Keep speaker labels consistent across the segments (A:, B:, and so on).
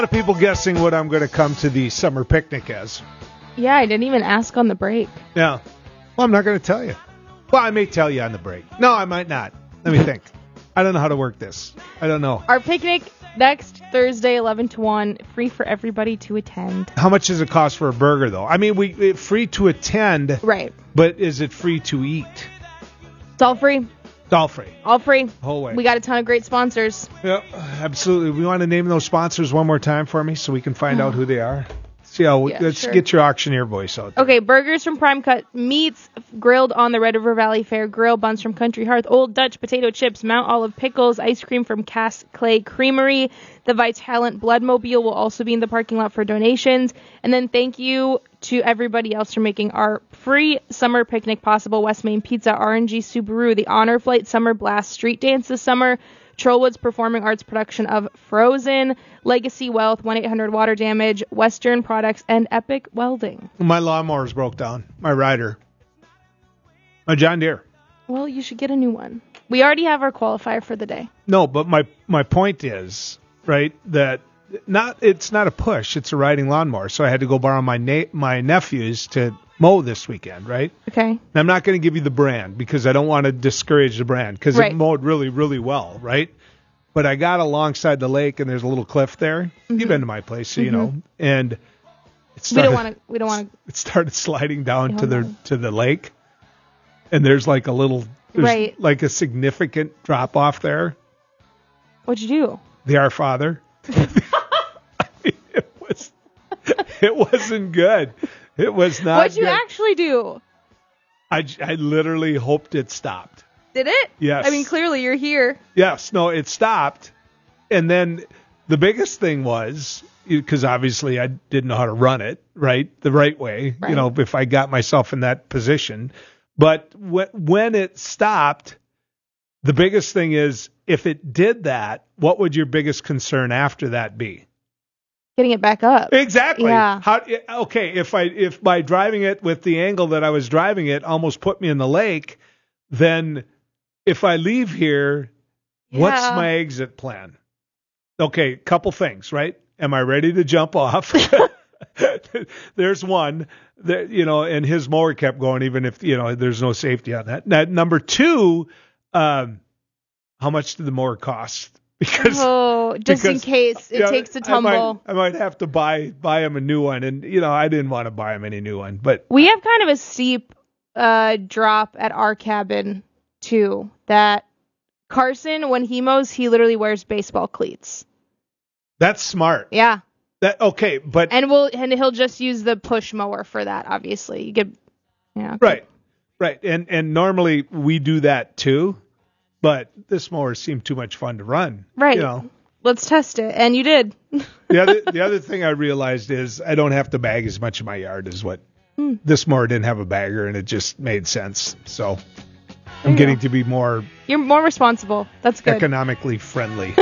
A: A lot of people guessing what I'm going to come to the summer picnic as.
B: Yeah, I didn't even ask on the break.
A: Yeah. Well, I'm not going to tell you. Well, I may tell you on the break. No, I might not. Let me think. I don't know how to work this. I don't know.
B: Our picnic next Thursday, 11 to 1, free for everybody to attend.
A: How much does it cost for a burger, though? I mean, free to attend.
B: Right.
A: But is it free to eat?
B: It's all free.
A: It's all free.
B: All free.
A: Whole way.
B: We got a ton of great sponsors.
A: Yep, absolutely. We want to name those sponsors one more time for me so we can find out who they are. See how let's get your auctioneer voice out there.
B: Okay, burgers from Prime Cut, meats grilled on the Red River Valley Fair Grill, buns from Country Hearth, Old Dutch potato chips, Mount Olive pickles, ice cream from Cass Clay Creamery. The Vitalent Bloodmobile will also be in the parking lot for donations. And then thank you to everybody else for making our free summer picnic possible. West Main Pizza, RNG Subaru, the Honor Flight Summer Blast Street Dance this summer, Trollwood's Performing Arts production of Frozen, Legacy Wealth, 1-800-Water Damage, Western Products, and Epic Welding.
A: My lawnmower's broke down. My rider. My John Deere.
B: Well, you should get a new one. We already have our qualifier for the day.
A: No, but my point is, right, that it's not a push. It's a riding lawnmower. So I had to go borrow my nephew's to mow this weekend, right?
B: Okay.
A: And I'm not going to give you the brand because I don't want to discourage the brand because it mowed really, really well, right? But I got alongside the lake and there's a little cliff there. Mm-hmm. You've been to my place, so you know. And it started,
B: we don't want to.
A: It started sliding down to the lake, and there's like like a significant drop off there.
B: What'd you do?
A: The Our Father. I mean, it wasn't good. It was not.
B: What'd you actually do?
A: I literally hoped it stopped.
B: Did it?
A: Yes.
B: I mean, clearly you're here.
A: Yes. No, it stopped. And then the biggest thing was, because obviously I didn't know how to run it, right? The right way,
B: right.
A: You know, if I got myself in that position. But when it stopped, the biggest thing is, if it did that, what would your biggest concern after that be?
B: Getting it back up.
A: Exactly.
B: Yeah.
A: If by driving it with the angle that I was driving it almost put me in the lake, then if I leave here, what's my exit plan? Okay, couple things, right? Am I ready to jump off? There's one, and his mower kept going even if, there's no safety on that. Now, number two, how much did the mower cost? Because
B: in case it takes a tumble.
A: I might have to buy him a new one. And, I didn't want to buy him any new one. But
B: we have kind of a steep drop at our cabin, too. That Carson, when he mows, he literally wears baseball cleats.
A: That's smart.
B: Yeah.
A: And
B: he'll just use the push mower for that, obviously. You get,
A: Right. And normally we do that, too. But this mower seemed too much fun to run.
B: Right. Let's test it. And you did.
A: The other thing I realized is I don't have to bag as much in my yard as what this mower didn't have a bagger, and it just made sense. So I'm getting to be more...
B: You're more responsible. That's good.
A: Economically friendly.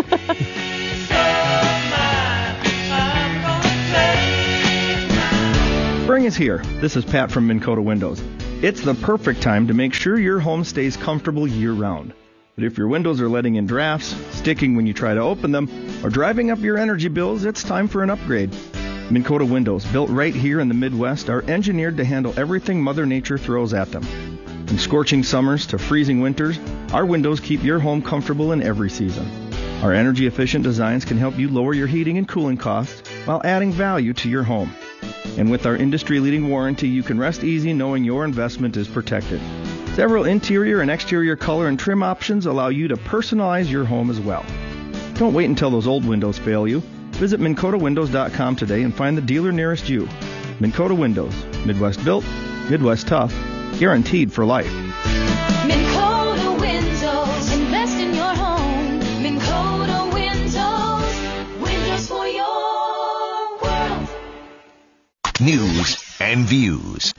C: Spring is here. This is Pat from Minn Kota Windows. It's the perfect time to make sure your home stays comfortable year-round. But if your windows are letting in drafts, sticking when you try to open them, or driving up your energy bills, it's time for an upgrade. Minn Kota Windows, built right here in the Midwest, are engineered to handle everything Mother Nature throws at them. From scorching summers to freezing winters, our windows keep your home comfortable in every season. Our energy-efficient designs can help you lower your heating and cooling costs while adding value to your home. And with our industry-leading warranty, you can rest easy knowing your investment is protected. Several interior and exterior color and trim options allow you to personalize your home as well. Don't wait until those old windows fail you. Visit MinKotaWindows.com today and find the dealer nearest you. Minn Kota Windows. Midwest built, Midwest tough, guaranteed for life.
D: Minn Kota Windows. Invest in your home. Minn Kota Windows. Windows for your world.
E: News and views.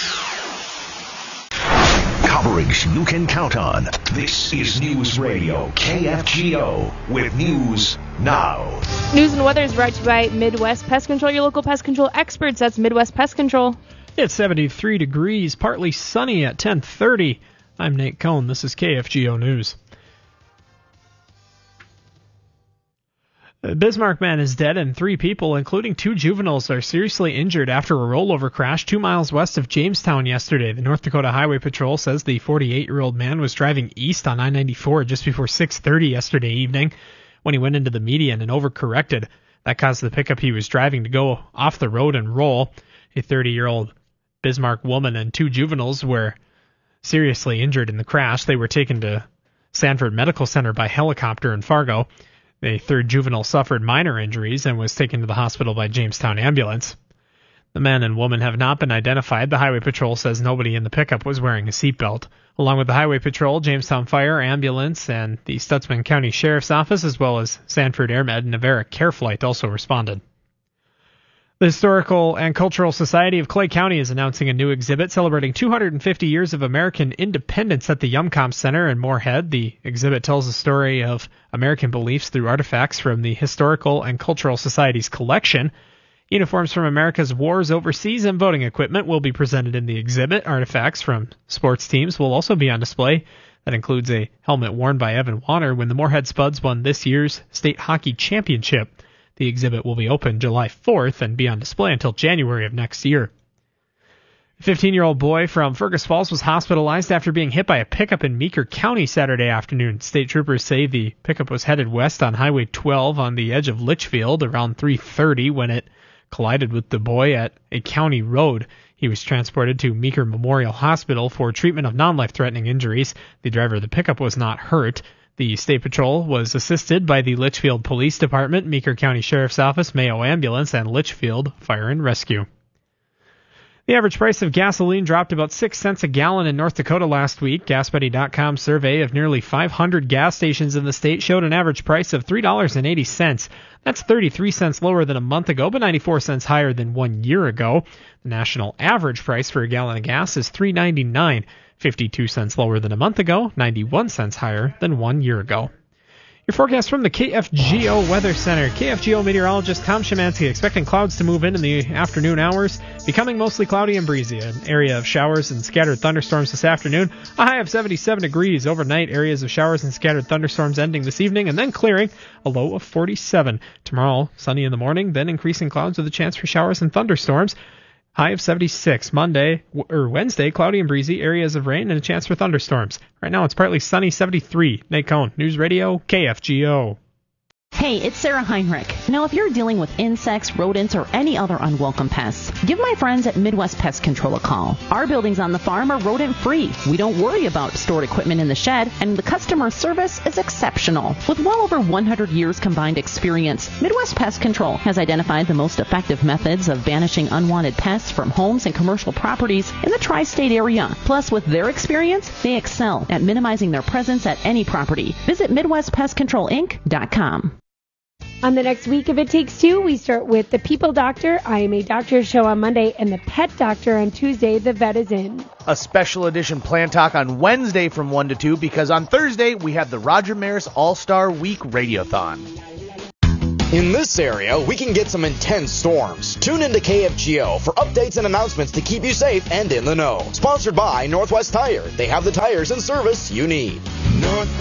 E: Coverage you can count on. This is News Radio KFGO with News Now.
B: News and weather is brought to you by Midwest Pest Control, your local pest control experts. That's Midwest Pest Control.
F: It's 73 degrees, partly sunny at 10:30. I'm Nate Cohn. This is KFGO News. The Bismarck man is dead and 3 people, including 2 juveniles, are seriously injured after a rollover crash 2 miles west of Jamestown yesterday. The North Dakota Highway Patrol says the 48-year-old man was driving east on I-94 just before 6:30 yesterday evening when he went into the median and overcorrected. That caused the pickup he was driving to go off the road and roll. A 30-year-old Bismarck woman and 2 juveniles were seriously injured in the crash. They were taken to Sanford Medical Center by helicopter in Fargo. The 3rd juvenile suffered minor injuries and was taken to the hospital by Jamestown ambulance. The man and woman have not been identified. The Highway Patrol says nobody in the pickup was wearing a seatbelt. Along with the Highway Patrol, Jamestown Fire, Ambulance, and the Stutzman County Sheriff's Office, as well as Sanford AirMed and Navara Care Flight also responded. The Historical and Cultural Society of Clay County is announcing a new exhibit celebrating 250 years of American independence at the Yumcomb Center in Moorhead. The exhibit tells the story of American beliefs through artifacts from the Historical and Cultural Society's collection. Uniforms from America's wars overseas and voting equipment will be presented in the exhibit. Artifacts from sports teams will also be on display. That includes a helmet worn by Evan Warner when the Moorhead Spuds won this year's state hockey championship. The exhibit will be open July 4th and be on display until January of next year. A 15-year-old boy from Fergus Falls was hospitalized after being hit by a pickup in Meeker County Saturday afternoon. State troopers say the pickup was headed west on Highway 12 on the edge of Litchfield around 3:30 when it collided with the boy at a county road. He was transported to Meeker Memorial Hospital for treatment of non-life-threatening injuries. The driver of the pickup was not hurt. The State Patrol was assisted by the Litchfield Police Department, Meeker County Sheriff's Office, Mayo Ambulance, and Litchfield Fire and Rescue. The average price of gasoline dropped about 6 cents a gallon in North Dakota last week. GasBuddy.com's survey of nearly 500 gas stations in the state showed an average price of $3.80. That's 33 cents lower than a month ago, but 94 cents higher than 1 year ago. The national average price for a gallon of gas is $3.99, 52 cents lower than a month ago, 91 cents higher than 1 year ago. Your forecast from the KFGO Weather Center. KFGO meteorologist Tom Szymanski expecting clouds to move in the afternoon hours, becoming mostly cloudy and breezy. An area of showers and scattered thunderstorms this afternoon. A high of 77 degrees. Overnight, areas of showers and scattered thunderstorms ending this evening and then clearing. A low of 47. Tomorrow, sunny in the morning, then increasing clouds with a chance for showers and thunderstorms. High of 76. Wednesday, cloudy and breezy, areas of rain and a chance for thunderstorms. Right now it's partly sunny, 73. Nate Cohn, News Radio, KFGO.
G: Hey, it's Sarah Heinrich. Now, if you're dealing with insects, rodents, or any other unwelcome pests, give my friends at Midwest Pest Control a call. Our buildings on the farm are rodent-free. We don't worry about stored equipment in the shed, and the customer service is exceptional. With well over 100 years combined experience, Midwest Pest Control has identified the most effective methods of banishing unwanted pests from homes and commercial properties in the tri-state area. Plus, with their experience, they excel at minimizing their presence at any property. Visit MidwestPestControlInc.com.
H: On the next week of It Takes Two, we start with The People Doctor, I Am a Doctor show on Monday, and The Pet Doctor on Tuesday, The Vet is In.
I: A special edition Plant Talk on Wednesday from 1 to 2, because on Thursday we have the Roger Maris All-Star Week Radiothon.
J: In this area, we can get some intense storms. Tune into KFGO for updates and announcements to keep you safe and in the know. Sponsored by Northwest Tire. They have the tires and service you need.